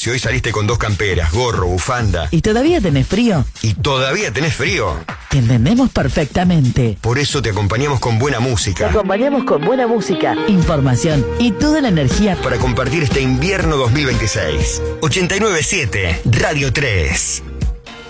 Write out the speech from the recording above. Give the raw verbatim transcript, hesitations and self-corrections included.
Si hoy saliste con dos camperas, gorro, bufanda ¿Y todavía tenés frío? y todavía tenés frío, Te entendemos perfectamente. por eso te acompañamos con buena Te música acompañamos con buena música, información y toda la energía. para compartir este invierno dos mil veintiséis. ochenta y nueve punto siete Radio tres.